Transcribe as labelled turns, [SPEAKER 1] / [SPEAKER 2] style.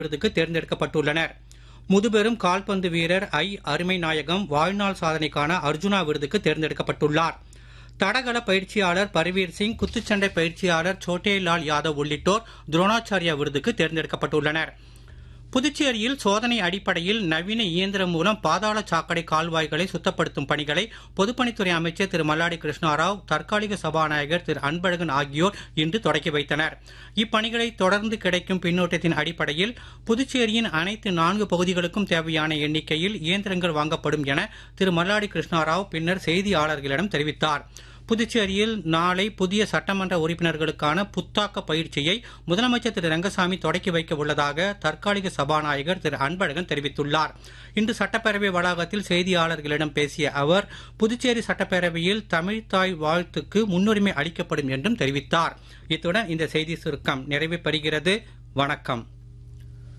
[SPEAKER 1] விருதுக்கு தேர்ந்தெடுக்கப்பட்டுள்ளனர். முதுபெரும் கால்பந்து வீரர் அருமை நாயகம் வாழ்நாள் சாதனைக்கான அர்ஜுனா விருதுக்கு தேர்ந்தெடுக்கப்பட்டுள்ளார். தடகள பயிற்சியாளர் பர்வீர் சிங், குத்துச்சண்டை பயிற்சியாளர் சோட்டேலால் யாதவ் உள்ளிட்டோர் துரோணாச்சாரியா விருதுக்கு தேர்ந்தெடுக்கப்பட்டுள்ளனர். புதுச்சேரியில் சோதனை அடிப்படையில் நவீன இயந்திரம் மூலம் பாதாள சாக்கடை கால்வாய்களை சுத்தப்படுத்தும் பணிகளை பொதுப்பணித்துறை அமைச்சர் திரு மல்லாடி கிருஷ்ணாராவ், தற்காலிக சபாநாயகர் திரு அன்பழகன் ஆகியோர் இன்று தொடக்கி வைத்தனர். இப்பணிகளை தொடர்ந்து கிடைக்கும் பின்னூட்டத்தின் அடிப்படையில் புதுச்சேரியின் அனைத்து 4 பகுதிகளுக்கும் தேவையான எண்ணிக்கையில் இயந்திரங்கள் வாங்கப்படும் என திரு மல்லாடி கிருஷ்ணாராவ் பின்னர் செய்தியாளர்களிடம் தெரிவித்தார். புதுச்சேரியில் நாளை புதிய சட்டமன்ற உறுப்பினர்களுக்கான புத்தாக்க பயிற்சியை முதலமைச்சர் திரு ரங்கசாமி தொடக்கி வைக்க உள்ளதாக தற்காலிக சபாநாயகர் திரு அன்பழகன் தெரிவித்துள்ளார். இன்று சட்டப்பேரவை வளாகத்தில் செய்தியாளர்களிடம் பேசிய அவர், புதுச்சேரி சட்டப்பேரவையில் தமிழ்த்தாய் வாழ்த்துக்கு முன்னுரிமை அளிக்கப்படும் என்றும் தெரிவித்தார். இத்துடன் இந்த செய்தி சுருக்கம் நிறைவு பெறுகிறது. வணக்கம்.